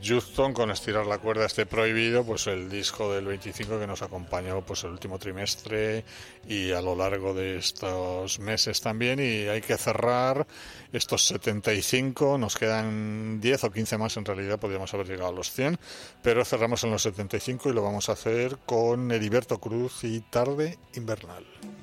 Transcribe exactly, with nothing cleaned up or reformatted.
Houston con Estirar la cuerda esté prohibido, pues el disco del veinticinco que nos acompañó pues el último trimestre y a lo largo de estos meses también, y hay que cerrar estos setenta y cinco, nos quedan diez o quince más, en realidad podríamos haber llegado a los cien, pero cerramos en los setenta y cinco y lo vamos a hacer con Heriberto Cruz y Tarde Invernal.